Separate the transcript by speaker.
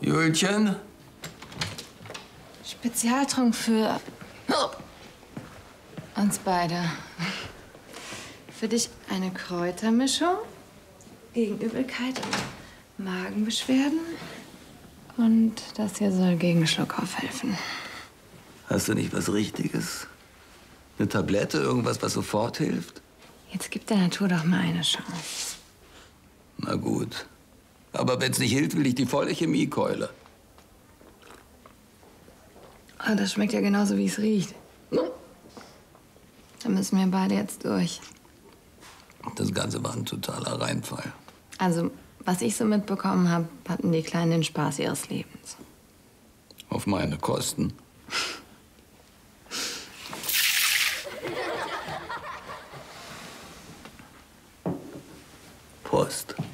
Speaker 1: Julchen?
Speaker 2: Spezialtrunk für uns beide. Für dich eine Kräutermischung gegen Übelkeit und Magenbeschwerden. Und das hier soll gegen Schluckauf helfen.
Speaker 1: Hast du nicht was Richtiges? Eine Tablette, irgendwas, was sofort hilft?
Speaker 2: Jetzt gib der Natur doch mal eine Chance.
Speaker 1: Na gut. Aber wenn's nicht hilft, will ich die volle Chemiekeule.
Speaker 2: Oh, das schmeckt ja genauso, wie es riecht. Da müssen wir beide jetzt durch.
Speaker 1: Das Ganze war ein totaler Reinfall.
Speaker 2: Also, was ich so mitbekommen habe, hatten die Kleinen den Spaß ihres Lebens.
Speaker 1: Auf meine Kosten. Prost.